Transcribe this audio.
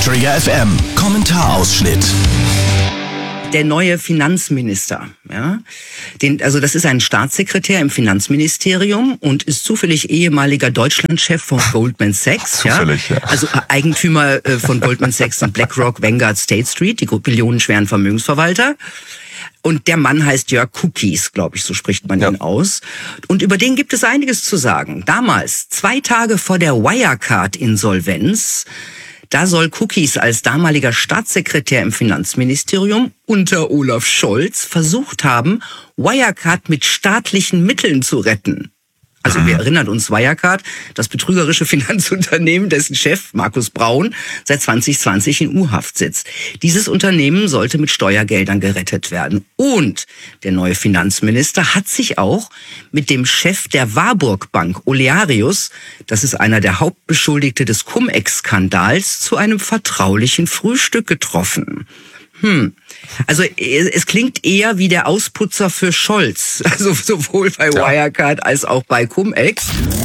Trigger FM Kommentarausschnitt. Der neue Finanzminister, ja, das ist ein Staatssekretär im Finanzministerium und ist zufällig ehemaliger Deutschlandchef von Goldman Sachs, Zufällig, ja. Also Eigentümer von Goldman Sachs und BlackRock, Vanguard, State Street, die billionenschweren Vermögensverwalter. Und der Mann heißt Jörg Kukies, glaube ich, so spricht man ihn aus. Und über den gibt es einiges zu sagen. Damals, 2 Tage vor der Wirecard-Insolvenz, da soll Kukies als damaliger Staatssekretär im Finanzministerium unter Olaf Scholz versucht haben, Wirecard mit staatlichen Mitteln zu retten. Also wir erinnern uns, Wirecard, das betrügerische Finanzunternehmen, dessen Chef, Markus Braun, seit 2020 in U-Haft sitzt. Dieses Unternehmen sollte mit Steuergeldern gerettet werden. Und der neue Finanzminister hat sich auch mit dem Chef der Warburg Bank, Olearius, das ist einer der Hauptbeschuldigte des Cum-Ex-Skandals, zu einem vertraulichen Frühstück getroffen. Also es klingt eher wie der Ausputzer für Scholz, also sowohl bei Wirecard als auch bei Cum-Ex.